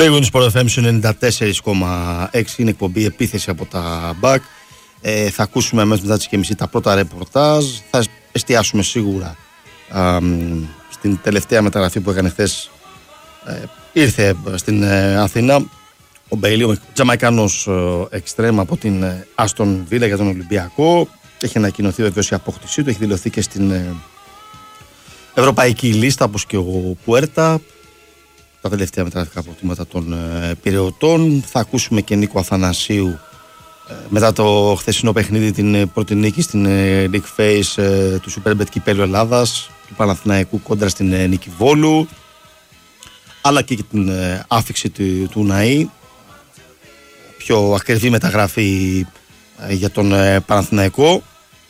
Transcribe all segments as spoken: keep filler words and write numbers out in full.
Big Sport εφ εμ ενενήντα τέσσερα κόμμα έξι είναι εκπομπή επίθεση από τα μπακ. Ε, θα ακούσουμε αμέσως μετά τις και μισή τα πρώτα ρεπορτάζ. Θα εστιάσουμε σίγουρα α, στην τελευταία μεταγραφή που έκανε χθες. Ε, ήρθε στην ε, Αθήνα ο Μπέιλι, ο Τζαμαϊκάνος εξτρέμ από την Άστον Βίλα για τον Ολυμπιακό. Έχει ανακοινωθεί βεβαίως η απόκτησή του, έχει δηλωθεί και στην ε, ευρωπαϊκή λίστα όπως και ο Πουέρτα. Τα τελευταία μεταγραφικά αποκτήματα των ε, Πειραιωτών. Θα ακούσουμε και Νίκο Αθανασίου ε, μετά το χθεσινό παιχνίδι, την ε, πρώτη νίκη στην ε, League Phase ε, του Superbet Κυπέλλου Ελλάδας, του Παναθηναϊκού κόντρα στην ε, Νίκη Βόλου, αλλά και την ε, άφιξη του, του Ναΐ, πιο ακριβή μεταγραφή ε, για τον ε, Παναθηναϊκό.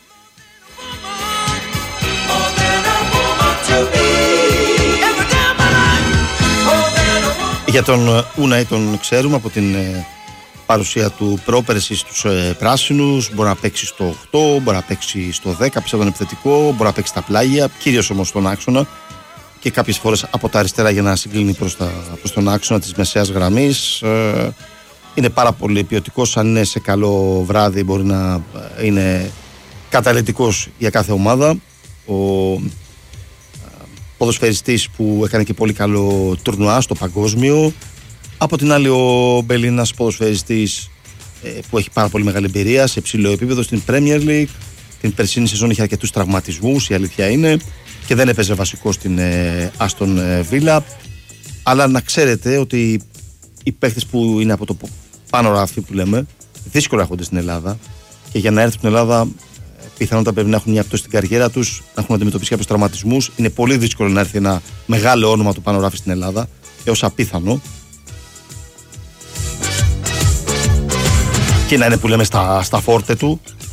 Για τον Ούναη τον ξέρουμε από την ε, παρουσία του πρόπερση στους ε, πράσινους. Μπορεί να παίξει στο οκτώ, μπορεί να παίξει στο δέκα πίσω από τον επιθετικό, μπορεί να παίξει στα πλάγια, κυρίως όμως στον άξονα και κάποιες φορές από τα αριστερά για να συγκλίνει προς, τα, προς τον άξονα της μεσαίας γραμμής. Ε, είναι πάρα πολύ ποιοτικός, αν είναι σε καλό βράδυ μπορεί να ε, είναι καταλυτικός για κάθε ομάδα. Ο ποδοσφαιριστής που έκανε και πολύ καλό τουρνουά στο παγκόσμιο. Από την άλλη ο Μπελίνας ποδοσφαιριστής ε, που έχει πάρα πολύ μεγάλη εμπειρία σε υψηλό επίπεδο στην Premier League. Την περσίνη σεζόν είχε αρκετούς τραυματισμούς, η αλήθεια είναι, και δεν έπαιζε βασικό στην Άστον Βίλα. Αλλά να ξέρετε ότι οι παίκτες που είναι από το πάνω ράφι που λέμε δύσκολα έρχονται στην Ελλάδα, και για να έρθουν στην Ελλάδα πιθανότατα πρέπει να έχουν μια πτώση στην καριέρα τους, να έχουν αντιμετωπίσει κάποιους τραυματισμούς. Είναι πολύ δύσκολο να έρθει ένα μεγάλο όνομα του πάνω ράφι στην Ελλάδα, έως απίθανο. Και να είναι που λέμε στα, στα φόρτε του.